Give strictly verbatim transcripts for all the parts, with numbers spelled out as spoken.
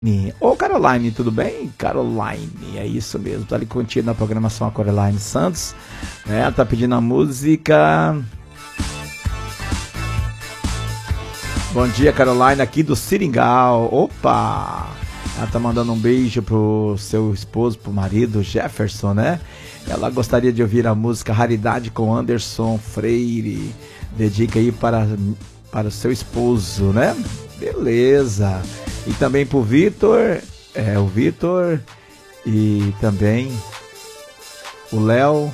Ô Caroline, tudo bem? Caroline, é isso mesmo, tá ali contigo na programação a Caroline Santos, né? Ela tá pedindo a música. Bom dia, Caroline, aqui do Seringal. Opa! Ela tá mandando um beijo pro seu esposo, pro marido Jefferson, né? Ela gostaria de ouvir a música Raridade com Anderson Freire. Dedica aí para, para o seu esposo, né? Beleza! E também pro Vitor, é, o Vitor e também o Léo.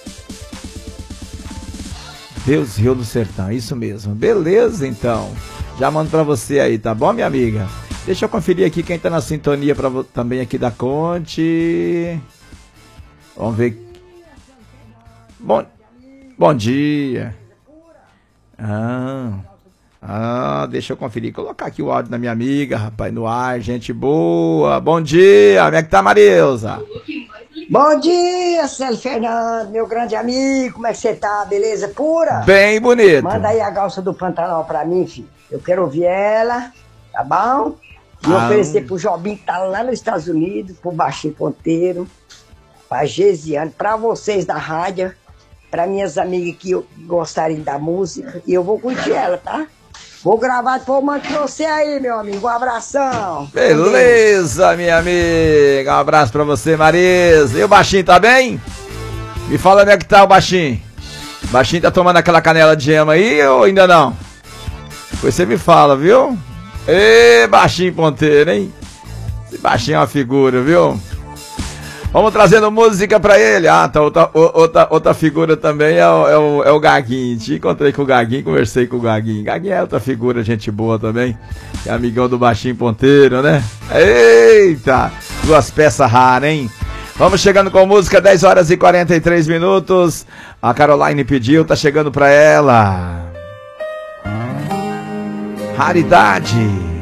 Deus Rio do Sertão, isso mesmo. Beleza, então. Já mando pra você aí, tá bom, minha amiga? Deixa eu conferir aqui quem tá na sintonia pra, também aqui da Conte. Vamos ver. Bom, bom dia. Ah... Ah, deixa eu conferir, colocar aqui o áudio da minha amiga, rapaz, no ar, gente boa. Bom dia, como é que tá, Marilza? Bom dia, Célio Fernando, meu grande amigo, como é que você tá, beleza pura? Bem bonito. Manda aí a calça do Pantanal pra mim, filho, eu quero ouvir ela, tá bom? E ah. oferecer pro Jobim que tá lá nos Estados Unidos, pro Baixinho Ponteiro, pra Gesiane, pra vocês da rádio, pra minhas amigas que gostarem da música, e eu vou curtir ela, tá? Vou gravar depois, eu mando pra você aí, meu amigo. Um abração. Beleza, minha amiga. Um abraço pra você, Marisa. E o baixinho tá bem? Me fala onde é que tá o baixinho. O baixinho tá tomando aquela canela de gema aí ou ainda não? Depois você me fala, viu? Ê, baixinho ponteiro, hein? Esse baixinho é uma figura, viu? Vamos trazendo música pra ele. Ah, tá. Outra, outra, outra figura também é o, é, o, é o Gaguinho. Te encontrei com o Gaguinho, conversei com o Gaguinho. Gaguinho é outra figura, gente boa também. É amigão do Baixinho Ponteiro, né? Eita! Duas peças raras, hein? Vamos chegando com música, dez horas e quarenta e três minutos. A Caroline pediu, tá chegando pra ela. Raridade.